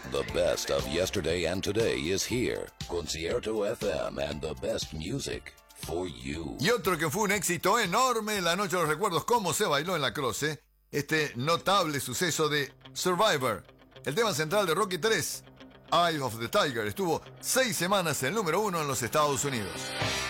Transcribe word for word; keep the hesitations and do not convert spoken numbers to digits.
The best of yesterday and today is here. Concierto F M and the best music for you. Y otro que fue un éxito enorme en la noche de los recuerdos, cómo se bailó en la Croce, este notable suceso de Survivor, el tema central de Rocky tres, Eye of the Tiger, estuvo seis semanas en el número uno en los Estados Unidos.